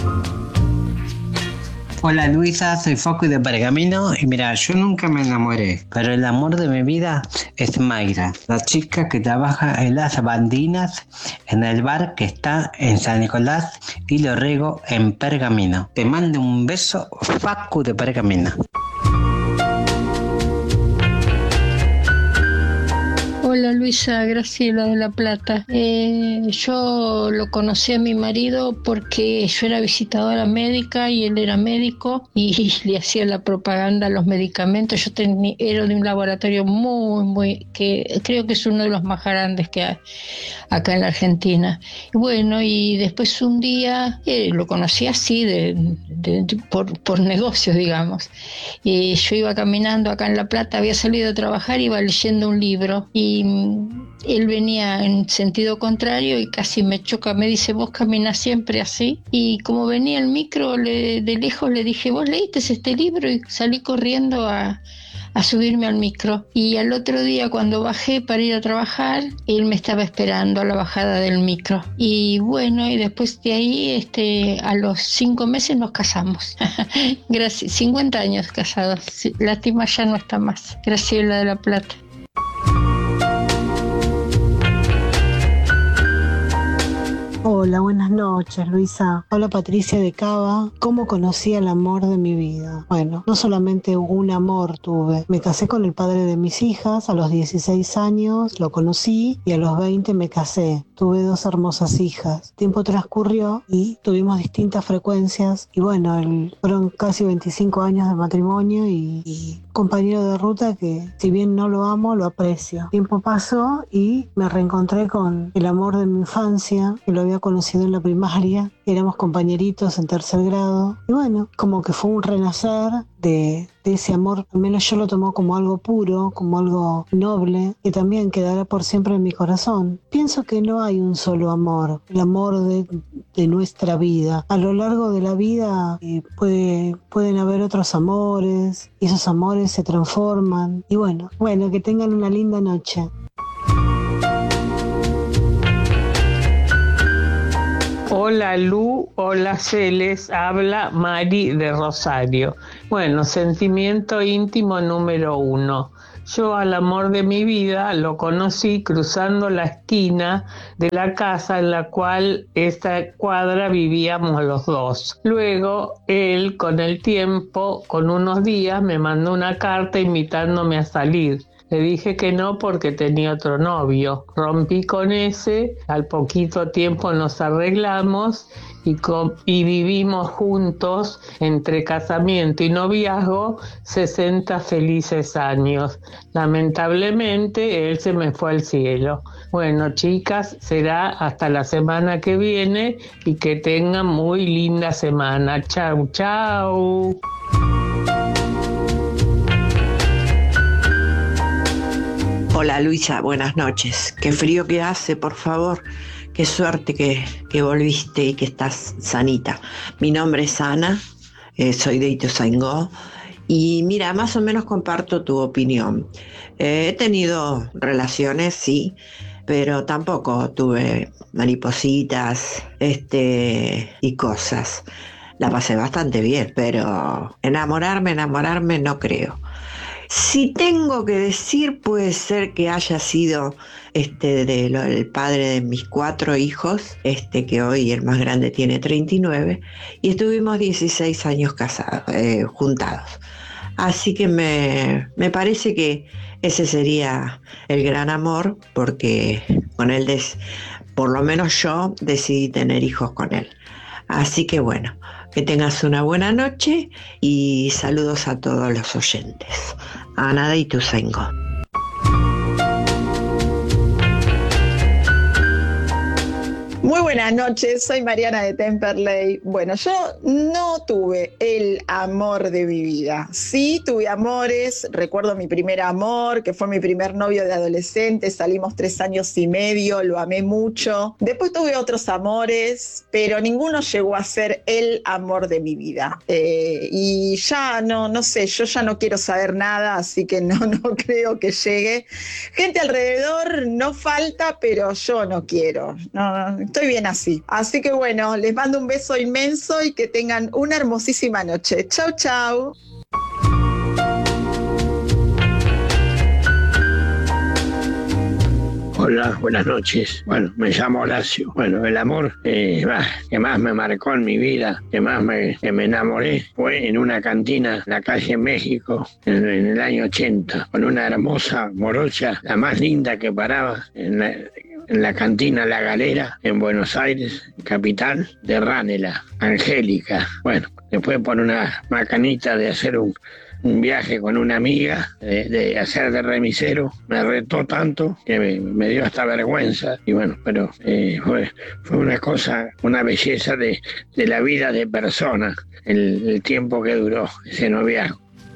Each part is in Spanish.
Hola Luisa, soy Foco de Pergamino y mira, yo nunca me enamoré, pero el amor de mi vida es Mayra, la chica que trabaja en las bandinas en el bar que está en San Nicolás y Lorrego en Pergamino. Te mando un beso, Facu de Pergamino. Hola Luisa, Graciela de La Plata. Yo lo conocí a mi marido porque yo era visitadora médica y él era médico y le hacía la propaganda a los medicamentos. Era de un laboratorio que creo que es uno de los más grandes que hay acá en la Argentina. Y bueno, y después un día lo conocí así, por negocios, digamos. Y yo iba caminando acá en La Plata, había salido a trabajar, iba leyendo un libro y él venía en sentido contrario y casi me choca, me dice, vos caminas siempre así. Y como venía el micro, de lejos le dije, ¿vos leíste este libro? Y salí corriendo a subirme al micro. Y al otro día cuando bajé para ir a trabajar, él me estaba esperando a la bajada del micro. Y bueno, y después de ahí, a los 5 meses nos casamos. Gracias, 50 años casados. Lástima ya no está más. Graciela de La Plata. Hola, buenas noches, Luisa. Hola, Patricia de Cava. ¿Cómo conocí el amor de mi vida? Bueno, no solamente un amor tuve. Me casé con el padre de mis hijas a los 16 años, lo conocí y a los 20 me casé. Tuve 2 hermosas hijas. Tiempo transcurrió y tuvimos distintas frecuencias y bueno, fueron casi 25 años de matrimonio y compañero de ruta que si bien no lo amo, lo aprecio. Tiempo pasó y me reencontré con el amor de mi infancia, que lo había conocido en la primaria, éramos compañeritos en 3er grado y bueno, como que fue un renacer de ese amor, al menos yo lo tomo como algo puro, como algo noble, que también quedará por siempre en mi corazón. Pienso que no hay un solo amor, el amor de nuestra vida. A lo largo de la vida pueden haber otros amores, y esos amores se transforman. Y bueno, que tengan una linda noche. Hola Lu, hola Celes, habla Mari de Rosario. Bueno, sentimiento íntimo número 1. Yo al amor de mi vida lo conocí cruzando la esquina de la casa en la cual esta cuadra vivíamos los dos. Luego él con el tiempo, con unos días, me mandó una carta invitándome a salir. Le dije que no porque tenía otro novio. Rompí con ese, al poquito tiempo nos arreglamos y vivimos juntos entre casamiento y noviazgo 60 felices años. Lamentablemente él se me fue al cielo. Bueno, chicas, será hasta la semana que viene y que tengan muy linda semana. Chau, chau. Hola Luisa, buenas noches. Qué frío que hace, por favor. Qué suerte que volviste y que estás sanita. Mi nombre es Ana, soy de Ituzaingó y mira, más o menos comparto tu opinión. He tenido relaciones, sí, pero tampoco tuve maripositas, y cosas. La pasé bastante bien, pero enamorarme no creo. Si tengo que decir, puede ser que haya sido el padre de mis 4 hijos, que hoy el más grande tiene 39, y estuvimos 16 años casados, juntados. Así que me parece que ese sería el gran amor, porque con él, por lo menos yo, decidí tener hijos con él. Así que bueno, que tengas una buena noche y saludos a todos los oyentes. Ana de Ituzaingó. Muy buenas noches, soy Mariana de Temperley. Bueno, yo no tuve el amor de mi vida. Sí tuve amores, recuerdo mi primer amor, que fue mi primer novio de adolescente, salimos 3 años y medio, lo amé mucho. Después tuve otros amores, pero ninguno llegó a ser el amor de mi vida. Y ya no sé, yo ya no quiero saber nada, así que no creo que llegue. Gente alrededor no falta, pero yo no quiero. No, estoy estoy bien así. Así que bueno, les mando un beso inmenso y que tengan una hermosísima noche. Chau, chau. Hola, buenas noches. Bueno, me llamo Horacio. Bueno, el amor que más me marcó en mi vida, que me enamoré, fue en una cantina en la calle México en el año 80, con una hermosa morocha, la más linda que paraba en la cantina La Galera, en Buenos Aires, capital de Ranela, Angélica. Bueno, después por una macanita de hacer un viaje con una amiga, de hacer de remisero, me retó tanto que me dio hasta vergüenza. Y bueno, pero fue una cosa, una belleza de la vida de persona, el tiempo que duró ese noviazgo.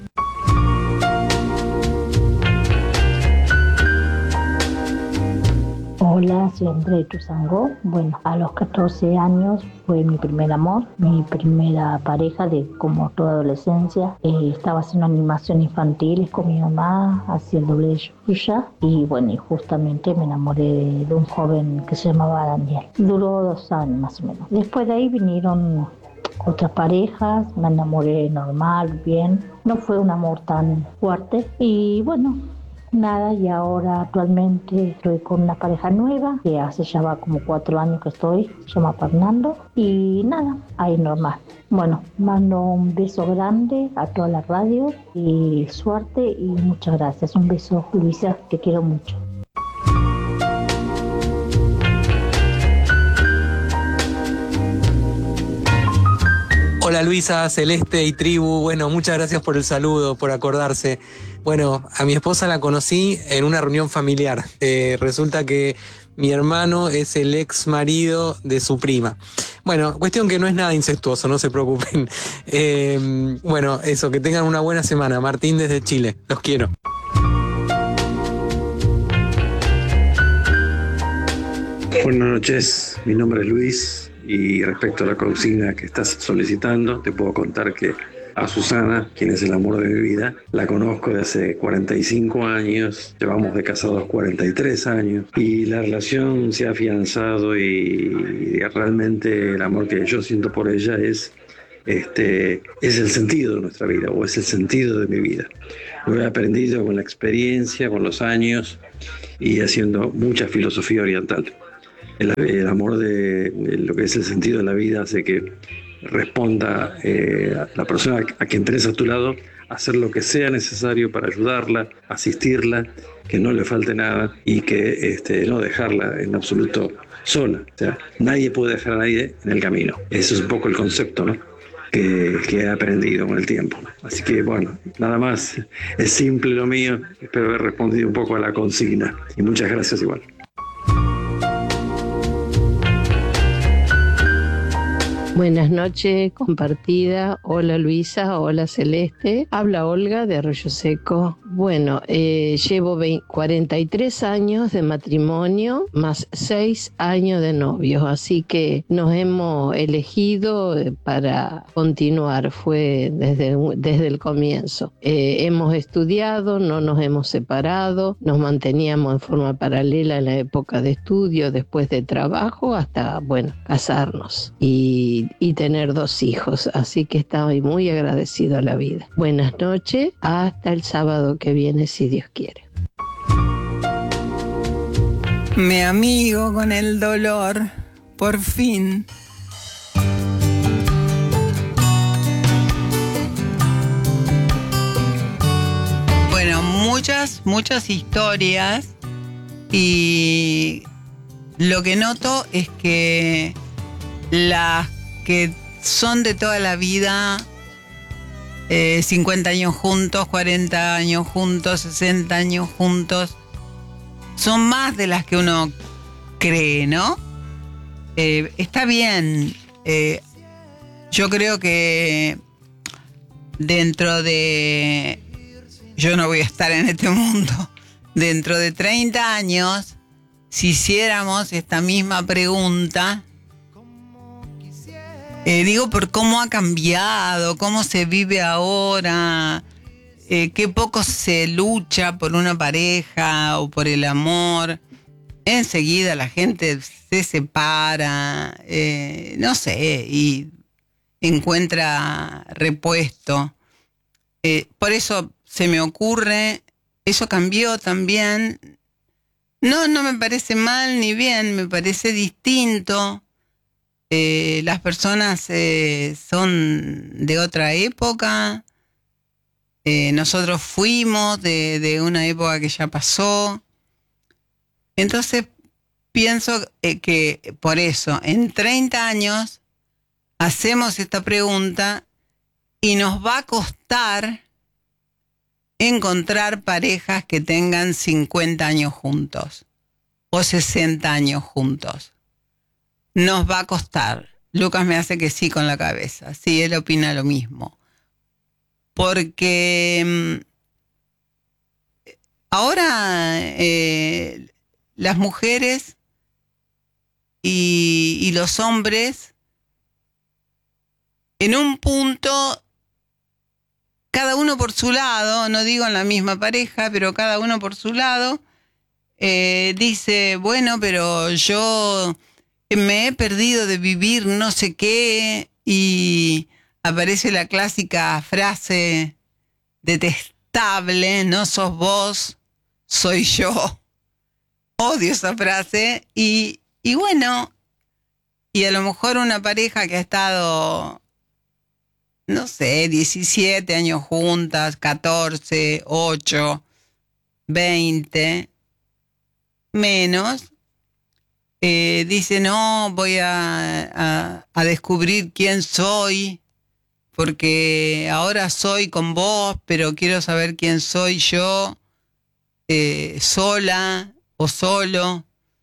Hola, soy André Tuzangó. Bueno, a los 14 años fue mi primer amor, mi primera pareja de como toda adolescencia. Estaba haciendo animación infantil con mi mamá, hacía el doble de Yuya y bueno, y justamente me enamoré de un joven que se llamaba Daniel. Duró 2 años más o menos. Después de ahí vinieron otras parejas, me enamoré normal, bien. No fue un amor tan fuerte y bueno, nada, y ahora actualmente estoy con una pareja nueva, que hace ya va como 4 años que estoy, se llama Fernando, y nada, ahí normal. Bueno, mando un beso grande a toda la radio y suerte y muchas gracias. Un beso, Luisa, te quiero mucho. Hola Luisa, Celeste y tribu, bueno, muchas gracias por el saludo, por acordarse. Bueno, a mi esposa la conocí en una reunión familiar. Resulta que mi hermano es el ex marido de su prima. Bueno, cuestión que no es nada incestuoso, no se preocupen. Bueno, eso, que tengan una buena semana. Martín desde Chile, los quiero. Buenas noches, mi nombre es Luis. Y respecto a la consigna que estás solicitando, te puedo contar que a Susana, quien es el amor de mi vida, la conozco de hace 45 años, llevamos de casados 43 años y la relación se ha afianzado y realmente el amor que yo siento por ella es el sentido de nuestra vida, o es el sentido de mi vida. Lo he aprendido con la experiencia, con los años y haciendo mucha filosofía oriental. El amor de lo que es el sentido de la vida hace que responda a la persona a quien tenés a tu lado a hacer lo que sea necesario para ayudarla, asistirla, que no le falte nada y que no dejarla en absoluto sola. O sea, nadie puede dejar a nadie en el camino. Ese es un poco el concepto, ¿no?, que he aprendido con el tiempo. Así que bueno, nada más. Es simple lo mío. Espero haber respondido un poco a la consigna. Y muchas gracias igual. Buenas noches, compartida. Hola Luisa, hola Celeste. Habla Olga de Arroyo Seco. Bueno, llevo 43 años de matrimonio más 6 años de novios, así que nos hemos elegido para continuar, fue desde el comienzo. Hemos estudiado, no nos hemos separado, nos manteníamos en forma paralela en la época de estudio, después de trabajo, hasta, bueno, casarnos y tener 2 hijos, así que estoy muy agradecido a la vida. Buenas noches, hasta el sábado que viene, si Dios quiere. Me amigo con el dolor, por fin. Bueno, muchas historias y lo que noto es que las que son de toda la vida, 50 años juntos, 40 años juntos, 60 años juntos, son más de las que uno cree, ¿no? Está bien. Yo creo que dentro de... Yo no voy a estar en este mundo. Dentro de 30 años, si hiciéramos esta misma pregunta... digo, por cómo ha cambiado, cómo se vive ahora, qué poco se lucha por una pareja o por el amor. enseguida la gente se separa, no sé, y encuentra repuesto. Por eso se me ocurre, eso cambió también. No me parece mal ni bien, me parece distinto. Las personas son de otra época. Nosotros fuimos de una época que ya pasó. Entonces pienso que por eso, en 30 años hacemos esta pregunta y nos va a costar encontrar parejas que tengan 50 años juntos o 60 años juntos. Nos va a costar. Lucas me hace que sí con la cabeza. Sí, él opina lo mismo. Porque ahora las mujeres y los hombres, en un punto, cada uno por su lado, no digo en la misma pareja, pero cada uno por su lado, dice, bueno, pero yo me he perdido de vivir no sé qué, y aparece la clásica frase detestable, no sos vos, soy yo. Odio esa frase, y bueno, y a lo mejor una pareja que ha estado, no sé, 17 años juntas, 14, 8, 20, menos, dice, no, voy a descubrir quién soy, porque ahora soy con vos, pero quiero saber quién soy yo, sola o solo.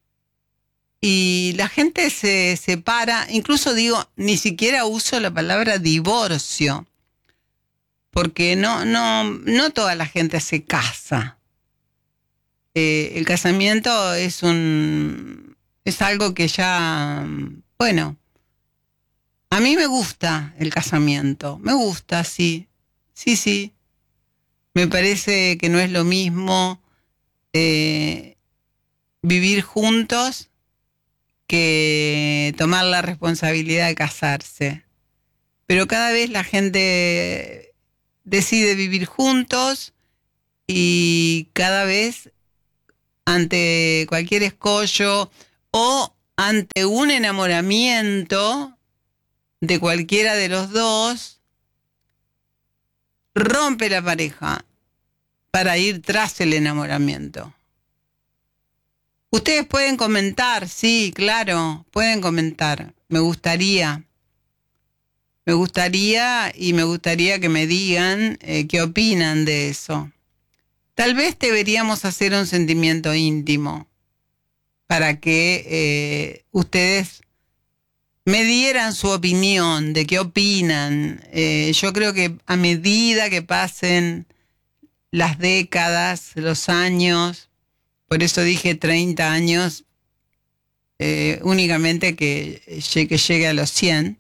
Y la gente se separa, incluso digo, ni siquiera uso la palabra divorcio, porque no toda la gente se casa. El casamiento es algo que ya, bueno, a mí me gusta el casamiento, me gusta, sí. Me parece que no es lo mismo vivir juntos que tomar la responsabilidad de casarse. Pero cada vez la gente decide vivir juntos y cada vez ante cualquier escollo o ante un enamoramiento de cualquiera de los dos, rompe la pareja para ir tras el enamoramiento. Ustedes pueden comentar, sí, claro, pueden comentar. Me gustaría que me digan qué opinan de eso. Tal vez deberíamos hacer un sentimiento íntimo para que ustedes me dieran su opinión de qué opinan. Yo creo que a medida que pasen las décadas, los años, por eso dije 30 años, únicamente que llegue a los 100,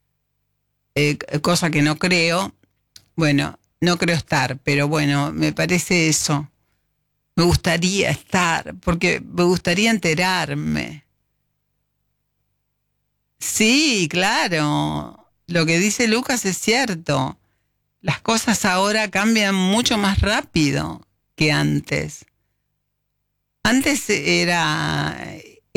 cosa que no creo. Bueno, no creo estar, pero bueno, me parece eso. Me gustaría estar, porque me gustaría enterarme. Sí, claro, lo que dice Lucas es cierto. Las cosas ahora cambian mucho más rápido que antes. Antes era,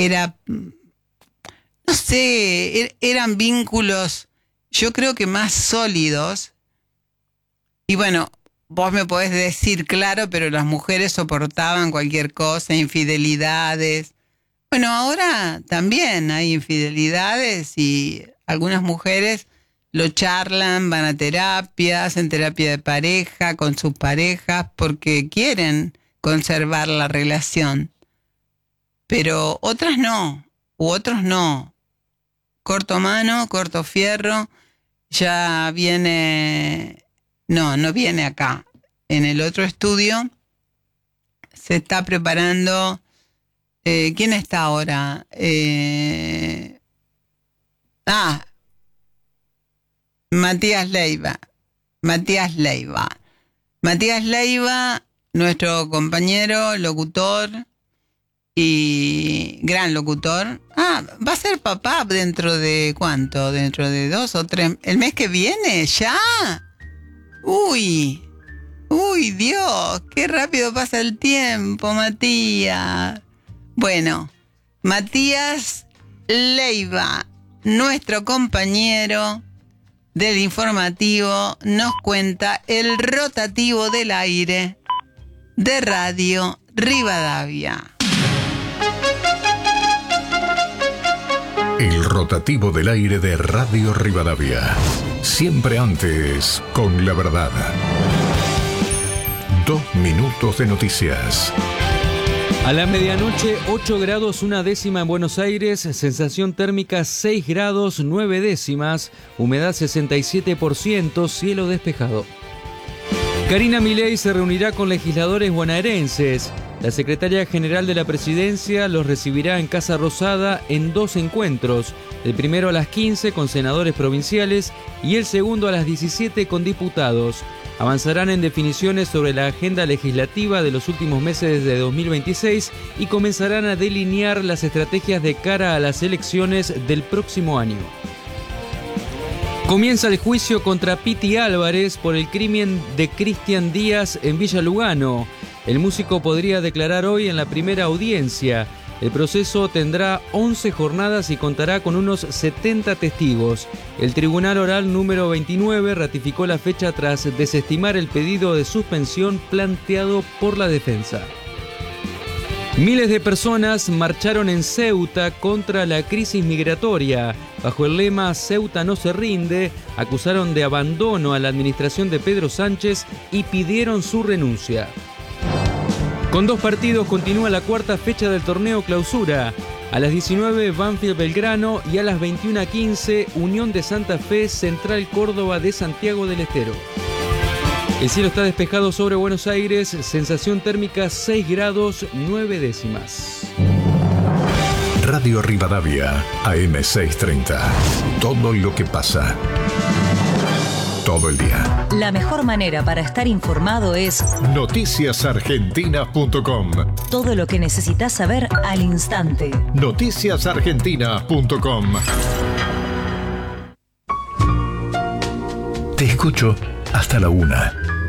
no sé, eran vínculos, yo creo que más sólidos. Y bueno, vos me podés decir, claro, pero las mujeres soportaban cualquier cosa, infidelidades. Bueno, ahora también hay infidelidades y algunas mujeres lo charlan, van a terapia, hacen terapia de pareja con sus parejas porque quieren conservar la relación. Pero otras no, u otros no. Corto mano, corto fierro, ya viene, no viene acá. En el otro estudio se está preparando, ¿quién está ahora? Matías Leiva, nuestro compañero, locutor, y gran locutor. Va a ser papá dentro de ¿cuánto? Dentro de 2 o 3. ¿El mes que viene? ¿Ya? Uy, Dios, qué rápido pasa el tiempo, Matías. Bueno, Matías Leiva, nuestro compañero del informativo, nos cuenta el rotativo del aire de Radio Rivadavia. El rotativo del aire de Radio Rivadavia. Siempre antes, con la verdad. 2 minutos de noticias. A la medianoche, 8 grados 1 décima en Buenos Aires, sensación térmica 6 grados 9 décimas, humedad 67%, cielo despejado. Karina Milei se reunirá con legisladores bonaerenses. La secretaria general de la presidencia los recibirá en Casa Rosada en 2 encuentros, el primero a las 15 con senadores provinciales y el segundo a las 17 con diputados. Avanzarán en definiciones sobre la agenda legislativa de los últimos meses de 2026 y comenzarán a delinear las estrategias de cara a las elecciones del próximo año. Comienza el juicio contra Piti Álvarez por el crimen de Cristian Díaz en Villa Lugano. El músico podría declarar hoy en la primera audiencia. El proceso tendrá 11 jornadas y contará con unos 70 testigos. El Tribunal Oral número 29 ratificó la fecha tras desestimar el pedido de suspensión planteado por la defensa. Miles de personas marcharon en Ceuta contra la crisis migratoria. Bajo el lema Ceuta no se rinde, acusaron de abandono a la administración de Pedro Sánchez y pidieron su renuncia. Con 2 partidos continúa la 4ª fecha del torneo Clausura. A las 19 Banfield Belgrano y a las 21:15 Unión de Santa Fe Central Córdoba de Santiago del Estero. El cielo está despejado sobre Buenos Aires, sensación térmica 6 grados 9 décimas. Radio Rivadavia, AM630. Todo lo que pasa. Todo el día. La mejor manera para estar informado es noticiasargentina.com. Todo lo que necesitas saber al instante. Noticiasargentina.com. Te escucho hasta la 1.